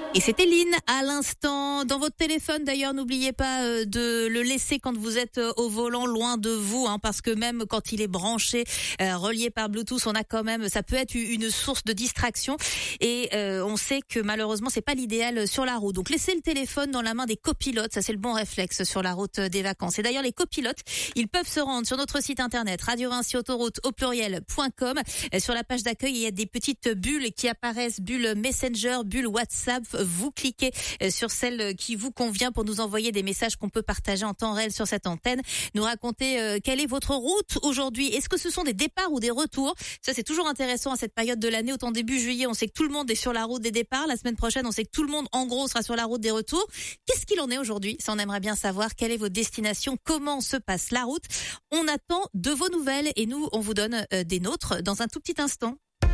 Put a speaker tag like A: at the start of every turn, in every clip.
A: Et c'était Lynn à l'instant. Dans votre téléphone, d'ailleurs, n'oubliez pas de le laisser quand vous êtes au volant, loin de vous, parce que même quand il est branché, relié par Bluetooth, on a quand même, ça peut être une source de distraction. Et on sait que malheureusement, c'est pas l'idéal sur la route. Donc, laissez le téléphone dans la main des copilotes, ça c'est le bon réflexe sur la route des vacances. Et d'ailleurs, les copilotes, ils peuvent se rendre sur notre site internet radio-autoroute.com. Sur la page d'accueil, il y a des petites bulles qui apparaissent, bulles Messenger, bulles WhatsApp. Vous cliquez sur celle qui vous convient pour nous envoyer des messages qu'on peut partager en temps réel sur cette antenne. Nous raconter quelle est votre route aujourd'hui. Est-ce que ce sont des départs ou des retours? Ça, c'est toujours intéressant à cette période de l'année. Autant début juillet, on sait que tout le monde est sur la route des départs. La semaine prochaine, on sait que tout le monde, en gros, sera sur la route des retours. Qu'est-ce qu'il en est aujourd'hui? Ça, on aimerait bien savoir. Quelle est votre destination? Comment se passe la route? On attend de vos nouvelles et nous, on vous donne des nôtres dans un tout petit instant.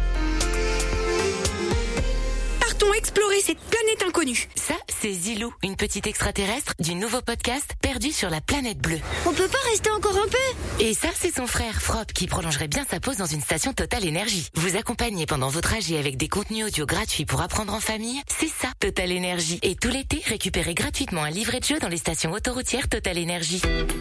B: Partons explorer cette planète inconnue.
C: Ça, c'est Zilou, une petite extraterrestre du nouveau podcast Perdu sur la planète bleue.
B: On peut pas rester encore un peu?
C: Et ça, c'est son frère Frop qui prolongerait bien sa pause dans une station Total Énergie. Vous accompagner pendant vos trajets avec des contenus audio gratuits pour apprendre en famille, c'est ça, Total Énergie. Et tout l'été, récupérez gratuitement un livret de jeu dans les stations autoroutières Total Énergie.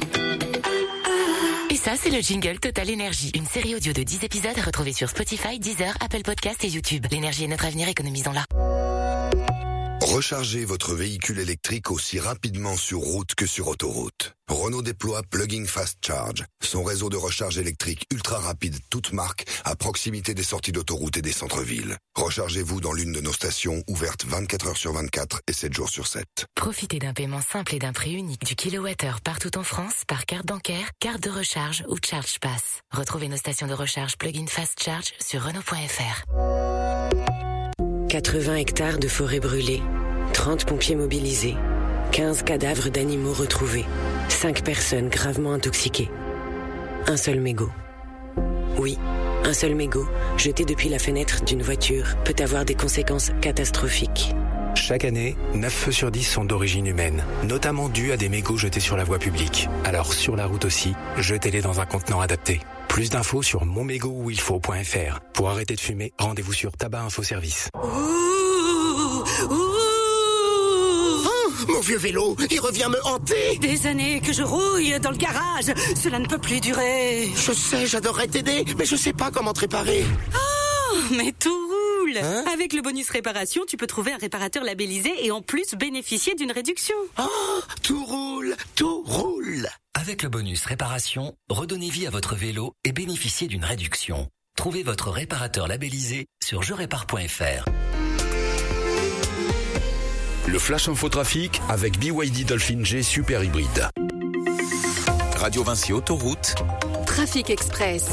C: Et ça, c'est le jingle Total Énergie. Une série audio de 10 épisodes à retrouver sur Spotify, Deezer, Apple Podcasts et YouTube. L'énergie est notre avenir, économisons-la.
D: Rechargez votre véhicule électrique aussi rapidement sur route que sur autoroute. Renault déploie Plug-in Fast Charge, son réseau de recharge électrique ultra rapide toute marque à proximité des sorties d'autoroute et des centres-villes. Rechargez-vous dans l'une de nos stations ouvertes 24 heures sur 24 et 7 jours sur 7.
C: Profitez d'un paiement simple et d'un prix unique du kilowattheure partout en France par carte bancaire, carte de recharge ou Charge Pass. Retrouvez nos stations de recharge Plug-in Fast Charge sur Renault.fr.
E: 80 hectares de forêt brûlée, 30 pompiers mobilisés, 15 cadavres d'animaux retrouvés, 5 personnes gravement intoxiquées. Un seul mégot. Oui, un seul mégot, jeté depuis la fenêtre d'une voiture, peut avoir des conséquences catastrophiques.
F: Chaque année, 9 feux sur 10 sont d'origine humaine, notamment dus à des mégots jetés sur la voie publique. Alors sur la route aussi, jetez-les dans un contenant adapté. Plus d'infos sur monmégotuilfaut.fr. Pour arrêter de fumer, rendez-vous sur Tabac Info Service.
G: Mon vieux vélo, il revient me hanter.
B: Des années que je rouille dans le garage. Cela ne peut plus durer.
G: Je sais, j'adorerais t'aider, mais je sais pas comment te réparer.
B: Oh, mais tout roule. Avec le bonus réparation, tu peux trouver un réparateur labellisé et en plus bénéficier d'une réduction.
G: Oh, tout roule, tout roule.
H: Avec le bonus réparation, redonnez vie à votre vélo et bénéficiez d'une réduction. Trouvez votre réparateur labellisé sur jerépare.fr.
I: Le Flash Info Trafic avec BYD Dolphin G Super Hybride. Radio Vinci Autoroute.
B: Trafic Express.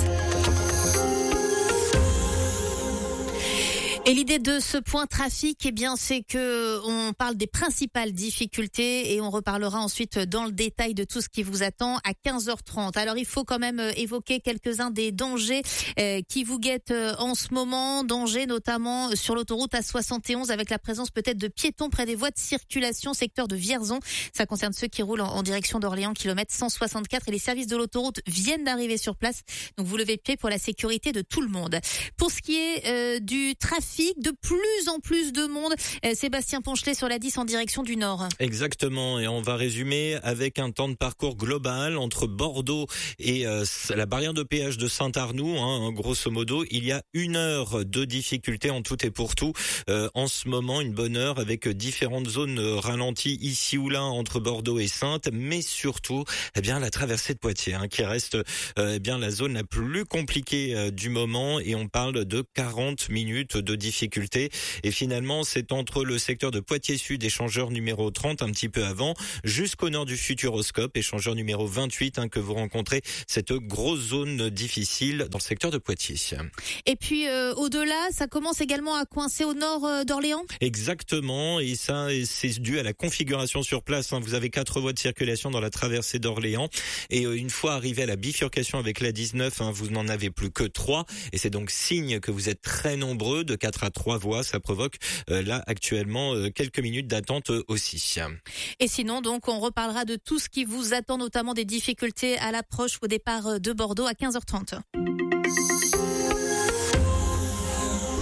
A: Et l'idée de ce point trafic, eh bien, c'est que on parle des principales difficultés et on reparlera ensuite dans le détail de tout ce qui vous attend à 15h30. Alors, il faut quand même évoquer quelques-uns des dangers qui vous guettent en ce moment. Dangers notamment sur l'autoroute A71 avec la présence peut-être de piétons près des voies de circulation, secteur de Vierzon. Ça concerne ceux qui roulent en direction d'Orléans, kilomètre 164 et les services de l'autoroute viennent d'arriver sur place. Donc, vous levez le pied pour la sécurité de tout le monde. Pour ce qui est du trafic, de plus en plus de monde. Sébastien Ponchelet sur la 10 en direction du nord.
J: Exactement, et on va résumer avec un temps de parcours global entre Bordeaux et la barrière de péage de Saint-Arnoux. Grosso modo, il y a 1 heure de difficulté en tout et pour tout. En ce moment, une bonne heure avec différentes zones ralenties ici ou là entre Bordeaux et Saintes, mais surtout, la traversée de Poitiers qui reste la zone la plus compliquée du moment et on parle de 40 minutes de difficultés. Et finalement, c'est entre le secteur de Poitiers-Sud, échangeur numéro 30, un petit peu avant, jusqu'au nord du Futuroscope, échangeur numéro 28, que vous rencontrez cette grosse zone difficile dans le secteur de Poitiers.
A: Et puis, au-delà, ça commence également à coincer au nord d'Orléans ?
J: Exactement, et ça, c'est dû à la configuration sur place. Vous avez 4 voies de circulation dans la traversée d'Orléans, et une fois arrivé à la bifurcation avec la 19, vous n'en avez plus que 3, et c'est donc signe que vous êtes très nombreux, de 4 à 3 voies, ça provoque là actuellement quelques minutes d'attente aussi.
A: Et sinon donc on reparlera de tout ce qui vous attend, notamment des difficultés à l'approche au départ de Bordeaux à 15h30.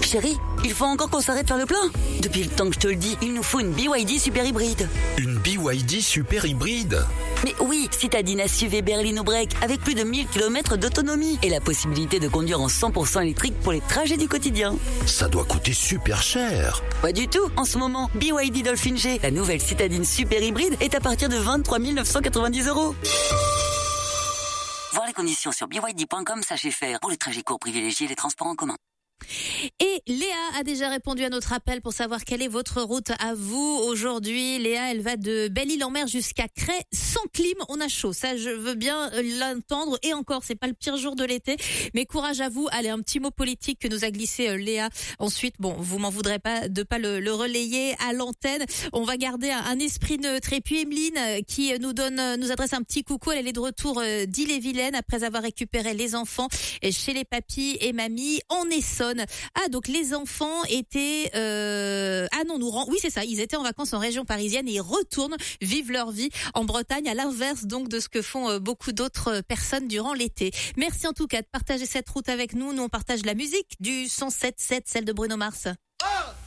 K: Chérie, il faut encore qu'on s'arrête faire le plein. Depuis le temps que je te le dis, il nous faut une BYD super hybride.
I: Une BYD super hybride?
K: Mais oui, citadine SUV berline break avec plus de 1000 km d'autonomie et la possibilité de conduire en 100% électrique pour les trajets du quotidien.
I: Ça doit coûter super cher.
K: Pas du tout. En ce moment, BYD Dolphin G, la nouvelle citadine super hybride, est à partir de 23 990 €. Voir les conditions sur byd.com, sachez faire. Pour les trajets courts, privilégiez les transports en commun.
A: Et Léa a déjà répondu à notre appel pour savoir quelle est votre route à vous aujourd'hui. Léa, elle va de Belle-Île-en-Mer jusqu'à Cray sans clim. On a chaud, ça je veux bien l'entendre. Et encore, c'est pas le pire jour de l'été. Mais courage à vous. Allez, un petit mot politique que nous a glissé Léa. Ensuite, bon, vous m'en voudrez pas de pas le relayer à l'antenne. On va garder un esprit neutre. Et puis Emeline qui nous adresse un petit coucou. Elle est de retour d'Ille-et-Vilaine après avoir récupéré les enfants chez les papis et mamies en Essonne. Ah, donc les enfants étaient oui, c'est ça, ils étaient en vacances en région parisienne et ils retournent vivre leur vie en Bretagne, à l'inverse donc de ce que font beaucoup d'autres personnes durant l'été. Merci en tout cas de partager cette route avec nous. Nous on partage la musique du 107.7, celle de Bruno Mars.
L: 1,